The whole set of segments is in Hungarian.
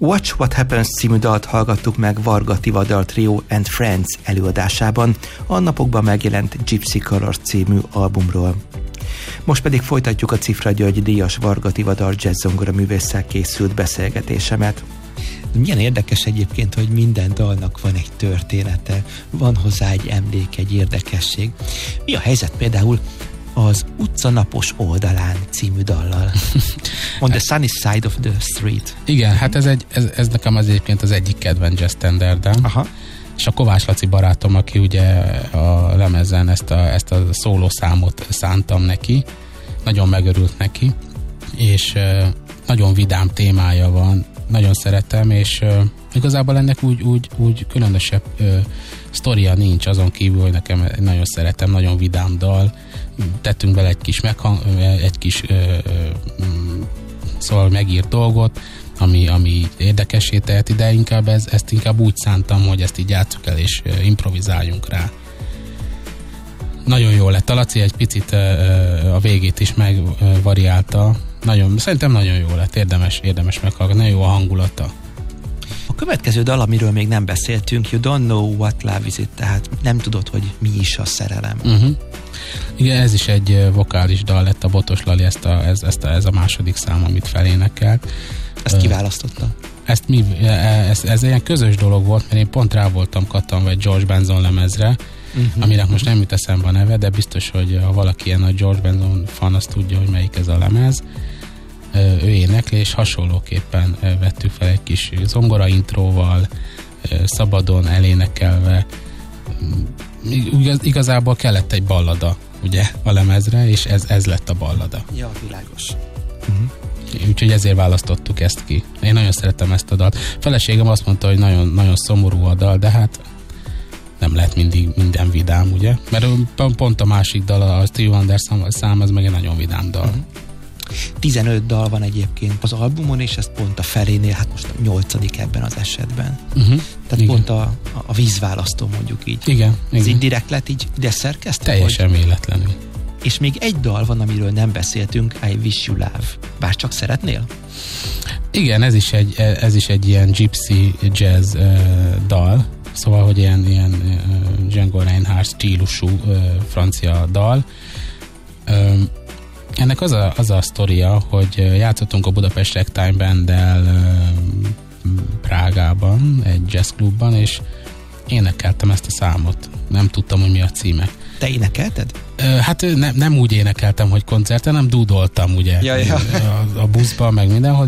Watch What Happens című dalt hallgattuk meg Varga Tivadar Trio and Friends előadásában, a napokban megjelent Gypsy Colors című albumról. Most pedig folytatjuk a Cifra György díjas Varga Tivadar jazzzongora művésszel készült beszélgetésemet. Milyen érdekes egyébként, hogy minden dalnak van egy története, van hozzá egy emlék, egy érdekesség. Mi a helyzet például az Utca napos oldalán című dallal? On the sunny side of the street. Igen, hát ez nekem az egyébként az egyik kedvenc jazz standardem. Aha. És a Kovács Laci barátom, aki ugye a lemezen ezt a szólószámot szántam neki, nagyon megörült neki, és nagyon vidám témája van, nagyon szeretem, és igazából ennek úgy különösebb sztoria nincs, azon kívül, hogy nekem nagyon szeretem, nagyon vidám dal. Tettünk bele egy kis szóval megírt dolgot, ami érdekessé teheti, de inkább ezt inkább úgy szántam, hogy ezt így játsszuk el, és improvizáljunk rá. Nagyon jó lett. A Laci egy picit a végét is megvariálta. Szerintem nagyon jó lett, érdemes meghallgatni, nagyon jó a hangulata. A következő dal, amiről még nem beszéltünk, You Don't Know What Love Is It, tehát nem tudod, hogy mi is a szerelem. Igen, ez is egy vokális dal lett, a Botos Lali, ez a második szám, amit felénekelt. Ezt kiválasztotta? Ez ilyen közös dolog volt, mert én pont rá voltam kattanva egy George Benson lemezre, aminek most nem jut eszembe a neve, de biztos, hogy ha valaki ilyen a George Benson fan, azt tudja, hogy melyik ez a lemez. Ő énekli, és hasonlóképpen vettük fel egy kis zongora intróval, szabadon elénekelve. Igazából kellett egy ballada, ugye, a lemezre, és ez lett a ballada. Ja, világos. Úgyhogy ezért választottuk ezt ki. Én nagyon szeretem ezt a dalt. Feleségem azt mondta, hogy nagyon, nagyon szomorú a dal, de hát nem lehet mindig minden vidám, ugye? Mert pont a másik dal, a Stevie Wonder szám, az meg egy nagyon vidám dal. 15 dal van egyébként az albumon, és ez pont a felénél, hát most a 8. ebben az esetben. Tehát igen. Pont a vízválasztó, mondjuk így. Igen. Ez így direkt lett így ide szerkesztve? Teljesen véletlenül. És még egy dal van, amiről nem beszéltünk, I Wish You Love. Bár csak szeretnél? Igen, ez is egy ilyen gypsy jazz dal, szóval, hogy ilyen Django Reinhardt stílusú francia dal. Ennek az a sztoria, hogy játszottunk a Budapest Ragtime Banddel Prágában, egy jazzklubban, és énekeltem ezt a számot. Nem tudtam, hogy mi a címe. Te énekelted? Hát nem úgy énekeltem, hogy koncerten, nem dúdoltam, ugye, a buszban, meg mindenhol,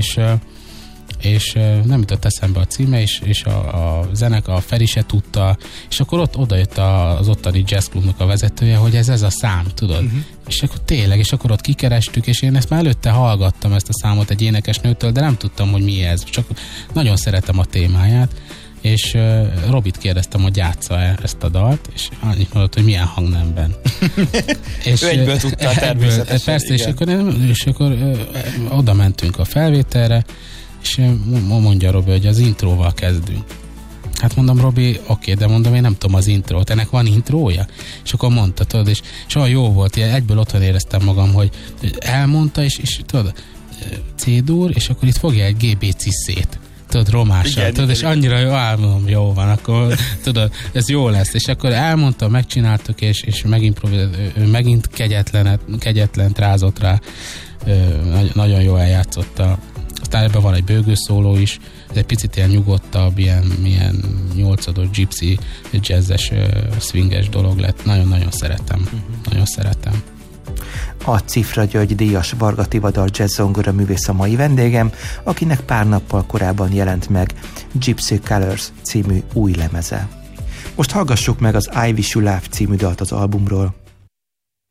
és nem jutott eszembe a címe, és a zenekar, a Feri se tudta, és akkor oda jött az ottani jazzklubnak a vezetője, hogy ez a szám, tudod? És akkor tényleg, és akkor ott kikerestük, és én ezt már előtte hallgattam, ezt a számot egy énekesnőtől, de nem tudtam, hogy mi ez. Csak nagyon szeretem a témáját, és Robit kérdeztem, hogy játsza-e ezt a dalt, és annyit mondott, hogy milyen hangnemben. És ő egyből tudta természetesen. Persze, és akkor oda mentünk a felvételre, és mondja Robi, hogy az intróval kezdünk. Hát mondom, Robi, oké, de mondom, én nem tudom az intrót, ennek van intrója? És akkor mondta, tudod, és olyan jó volt, egyből otthon éreztem magam, hogy elmondta, és tudod, C-dur, és akkor itt fogja egy GB ciszét. Tudod, romással, tudod, és annyira jó, álmodom, jó van, akkor tudod, ez jó lesz, és akkor elmondta, megcsináltuk, és megint kegyetlen rázott rá, nagyon jól eljátszotta. Aztán ebben van egy bőgőszóló is, ez egy picit ilyen nyugodtabb, ilyen 8-ados gypsy, jazzes, swinges dolog lett. Nagyon-nagyon szeretem. Nagyon szeretem. A Cifra György díjas Varga Tivadar jazzzongora művész a mai vendégem, akinek pár nappal korábban jelent meg Gypsy Colors című új lemeze. Most hallgassuk meg az I Wish You Love című dalt az albumról.